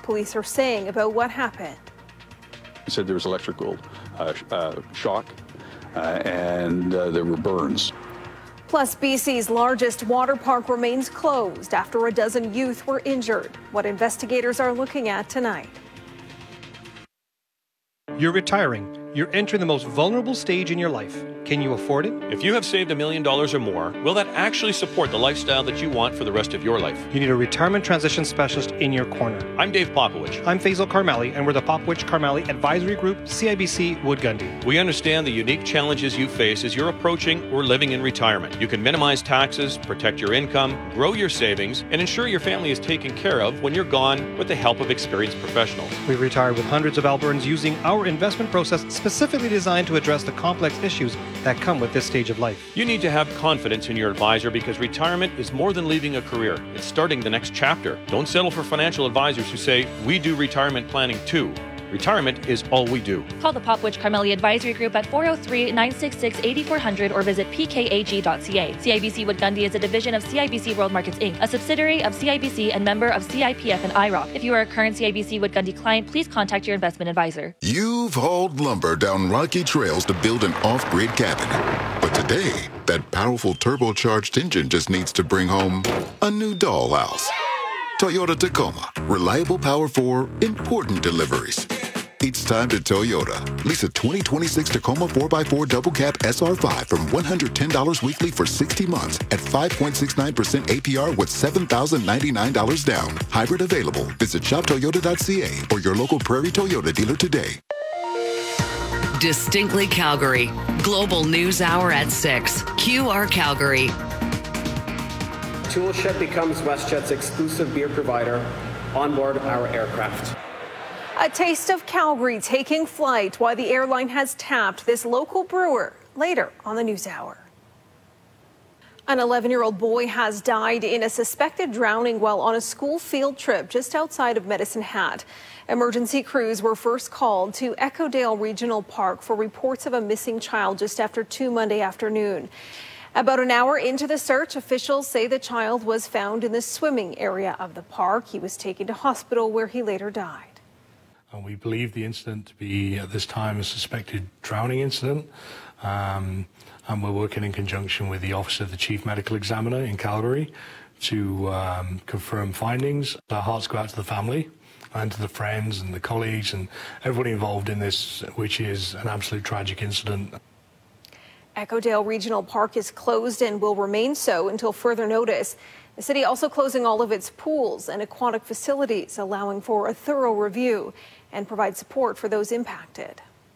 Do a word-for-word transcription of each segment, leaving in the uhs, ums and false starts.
what police are saying about what happened. He said there was electrical uh, uh, shock uh, and uh, there were burns. Plus, B C's largest water park remains closed after a dozen youth were injured. What investigators are looking at tonight. You're retiring. You're entering the most vulnerable stage in your life. Can you afford it? If you have saved a million dollars or more, will that actually support the lifestyle that you want for the rest of your life? You need a retirement transition specialist in your corner. I'm Dave Popowich. I'm Faisal Karmali, and we're the Popowich Karmali Advisory Group, C I B C Wood Gundy. We understand the unique challenges you face as you're approaching or living in retirement. You can minimize taxes, protect your income, grow your savings, and ensure your family is taken care of when you're gone with the help of experienced professionals. We've retired with hundreds of Albertans using our investment process specifically designed to address the complex issues that come with this stage of life. You need to have confidence in your advisor because retirement is more than leaving a career. It's starting the next chapter. Don't settle for financial advisors who say, we do retirement planning too. Retirement is all we do. Call the Popowich Karmali Advisory Group at four oh three, nine six six, eight four zero zero or visit p k a g dot c a. C I B C Wood Gundy is a division of C I B C World Markets Incorporated, a subsidiary of C I B C and member of C I P F and I R O C. If you are a current C I B C Wood Gundy client, please contact your investment advisor. You've hauled lumber down rocky trails to build an off-grid cabin. But today, that powerful turbocharged engine just needs to bring home a new dollhouse. Toyota Tacoma. Reliable power for important deliveries. It's time to Toyota. Lease a twenty twenty-six Tacoma four by four Double Cab S R five from one hundred ten dollars weekly for sixty months at five point six nine percent A P R with seven thousand ninety-nine dollars down. Hybrid available. Visit shop toyota dot c a or your local Prairie Toyota dealer today. Distinctly Calgary. Global News Hour at six. Q R Calgary. Toolshed becomes WestJet's exclusive beer provider on board our aircraft. A taste of Calgary taking flight while the airline has tapped this local brewer later on the News Hour. An eleven-year-old boy has died in a suspected drowning while on a school field trip just outside of Medicine Hat. Emergency crews were first called to Echodale Regional Park for reports of a missing child just after two Monday afternoon. About an hour into the search, officials say the child was found in the swimming area of the park. He was taken to hospital where he later died. And we believe the incident to be, at this time, a suspected drowning incident. Um, and we're working in conjunction with the Office of the Chief Medical Examiner in Calgary to um, confirm findings. Our hearts go out to the family and to the friends and the colleagues and everybody involved in this, which is an absolute tragic incident. Echodale Regional Park is closed and will remain so until further notice. The city also closing all of its pools and aquatic facilities, allowing for a thorough review and provide support for those impacted.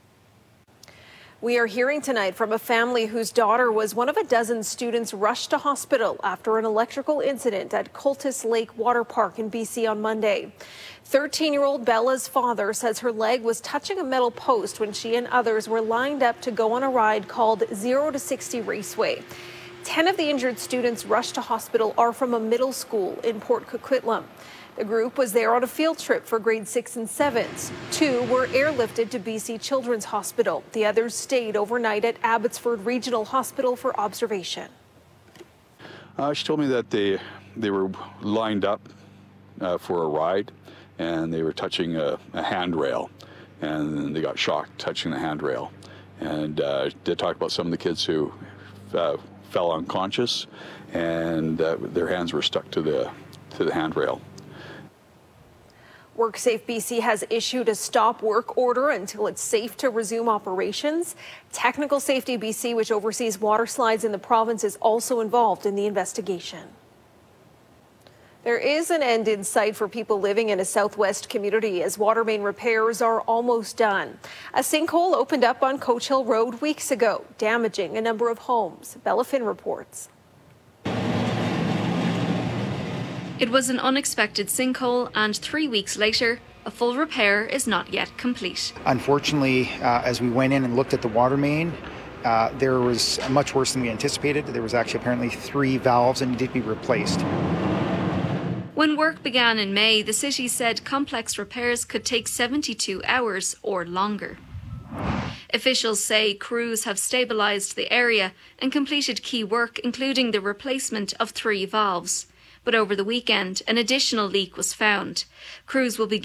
We are hearing tonight from a family whose daughter was one of a dozen students rushed to hospital after an electrical incident at Cultus Lake Water Park in B C on Monday. thirteen-year-old Bella's father says her leg was touching a metal post when she and others were lined up to go on a ride called zero to sixty Raceway. Ten of the injured students rushed to hospital are from a middle school in Port Coquitlam. The group was there on a field trip for grade six and sevens. Two were airlifted to B C Children's Hospital. The others stayed overnight at Abbotsford Regional Hospital for observation. Uh, she told me that they they were lined up uh, for a ride, and they were touching a, a handrail, and they got shocked touching the handrail. And uh, they talked about some of the kids who uh, fell unconscious, and uh, their hands were stuck to the to the handrail. WorkSafe B C has issued a stop work order until it's safe to resume operations. Technical Safety B C, which oversees water slides in the province, is also involved in the investigation. There is an end in sight for people living in a southwest community as water main repairs are almost done. A sinkhole opened up on Coach Hill Road weeks ago, damaging a number of homes. Bella Finn reports. It was an unexpected sinkhole, and three weeks later, a full repair is not yet complete. Unfortunately, uh, as we went in and looked at the water main, uh, there was much worse than we anticipated. There was actually apparently three valves that needed to be replaced. When work began in May, the city said complex repairs could take seventy-two hours or longer. Officials say crews have stabilised the area and completed key work, including the replacement of three valves. But over the weekend, an additional leak was found. Crews will be